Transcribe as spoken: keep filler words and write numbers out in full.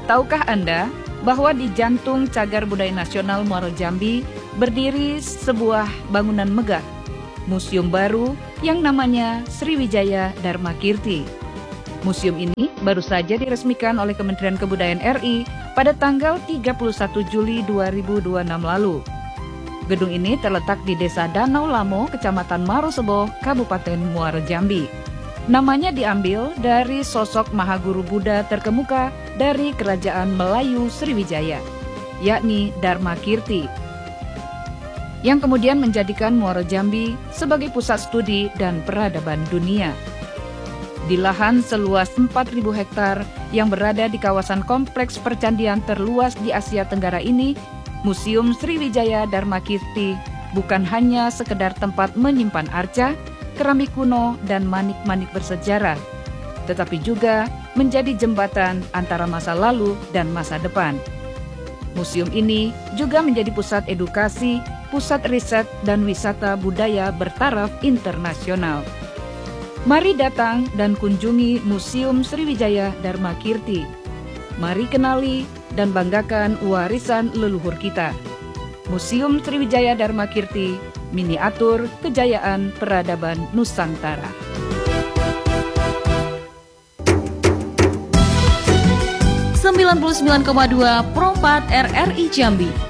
Tahukah Anda bahwa di jantung cagar budaya nasional Muaro Jambi berdiri sebuah bangunan megah, museum baru yang namanya Sriwijaya Dharmakirti. Museum ini baru saja diresmikan oleh Kementerian Kebudayaan R I pada tanggal tiga puluh satu Juli dua ribu dua puluh enam lalu. Gedung ini terletak di Desa Danau Lamo, Kecamatan Marosebo, Kabupaten Muaro Jambi. Namanya diambil dari sosok Mahaguru Buddha terkemuka dari Kerajaan Melayu Sriwijaya, yakni Dharmakirti, yang kemudian menjadikan Muaro Jambi sebagai pusat studi dan peradaban dunia. Di lahan seluas empat ribu hektar yang berada di kawasan kompleks percandian terluas di Asia Tenggara ini, Museum Sriwijaya Dharmakirti bukan hanya sekedar tempat menyimpan arca, keramik kuno, dan manik-manik bersejarah, tetapi juga menjadi jembatan antara masa lalu dan masa depan. Museum ini juga menjadi pusat edukasi, pusat riset, dan wisata budaya bertaraf internasional. Mari datang dan kunjungi Museum Sriwijaya Dharmakirti. Mari kenali dan banggakan warisan leluhur kita. Museum Sriwijaya Dharmakirti, miniatur kejayaan peradaban Nusantara. sembilan puluh sembilan koma dua Pro empat R R I Jambi.